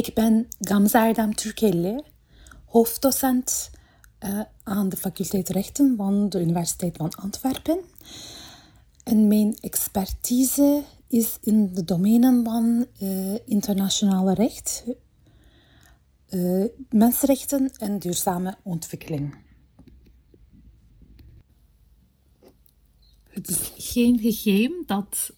Ik ben Gamze Erdem Türkelli, hoofddocent aan de faculteit Rechten van de Universiteit van Antwerpen. En mijn expertise is in de domeinen van internationale recht, mensenrechten en duurzame ontwikkeling. Het is geen geheim dat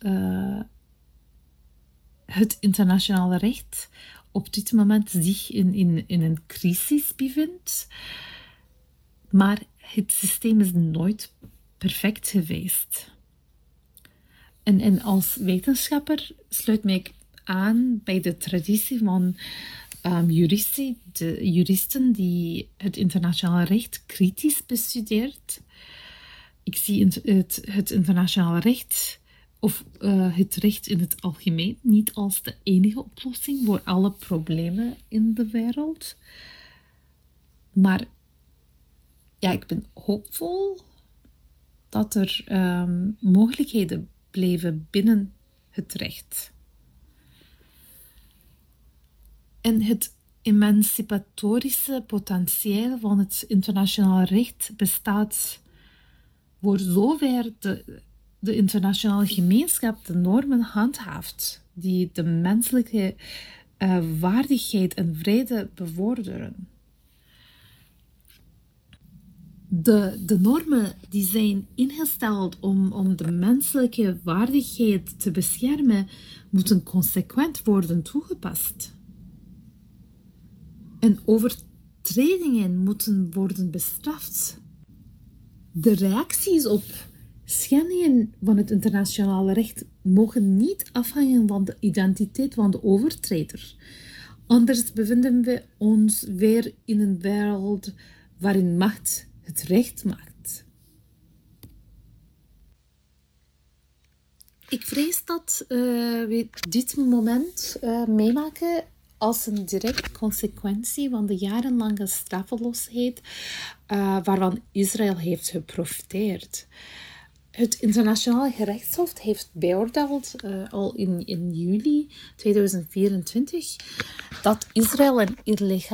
het internationale recht op dit moment zich in een crisis bevindt. Maar het systeem is nooit perfect geweest. En als wetenschapper sluit mij aan bij de traditie van juristen die het internationale recht kritisch bestudeert. Ik zie het internationale recht of het recht in het algemeen niet als de enige oplossing voor alle problemen in de wereld. Maar ja, ik ben hoopvol dat er mogelijkheden blijven binnen het recht. En het emancipatorische potentieel van het internationale recht bestaat voor zover de internationale gemeenschap de normen handhaaft die de menselijke waardigheid en vrede bevorderen. De normen die zijn ingesteld om de menselijke waardigheid te beschermen, moeten consequent worden toegepast. En overtredingen moeten worden bestraft. De reacties op schendingen van het internationale recht mogen niet afhangen van de identiteit van de overtreder. Anders bevinden we ons weer in een wereld waarin macht het recht maakt. Ik vrees dat we dit moment meemaken als een directe consequentie van de jarenlange straffeloosheid waarvan Israël heeft geprofiteerd. Het internationale gerechtshof heeft beoordeeld al in juli 2024 dat Israël een illegaal